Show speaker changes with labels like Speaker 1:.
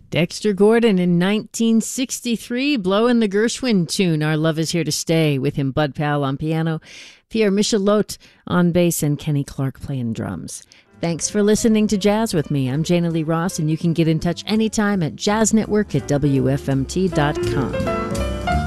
Speaker 1: Dexter Gordon in 1963, blowing the Gershwin tune, Our Love Is Here to Stay, with him Bud Powell on piano, Pierre Michelot on bass, and Kenny Clark playing drums. Thanks for listening to Jazz with me. I'm Jana Lee Ross, and you can get in touch anytime at jazznetwork@wfmt.com.